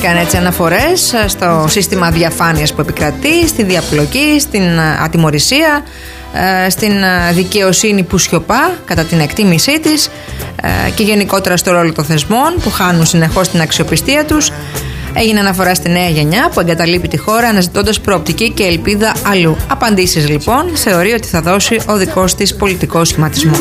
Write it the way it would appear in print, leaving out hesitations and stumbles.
Έκανε έτσι αναφορές στο σύστημα διαφάνειας που επικρατεί, στη διαπλοκή, στην ατιμωρησία, στην δικαιοσύνη που σιωπά κατά την εκτίμησή της και γενικότερα στο ρόλο των θεσμών που χάνουν συνεχώς την αξιοπιστία τους. Έγινε αναφορά στη νέα γενιά που εγκαταλείπει τη χώρα αναζητώντας προοπτική και ελπίδα αλλού. Απαντήσεις λοιπόν θεωρεί ότι θα δώσει ο δικός της πολιτικός σχηματισμός.